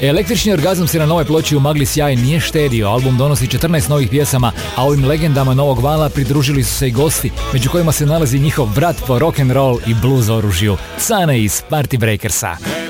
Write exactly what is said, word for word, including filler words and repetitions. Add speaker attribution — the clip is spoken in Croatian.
Speaker 1: Električni orgazam se na novoj ploči u magli sjaj nije štedio. Album donosi četrnaest novih pjesama, a ovim legendama novog vala pridružili su se i gosti, među kojima se nalazi njihov brat po rock'n'roll i blues oružju, Cane iz Party Breakersa.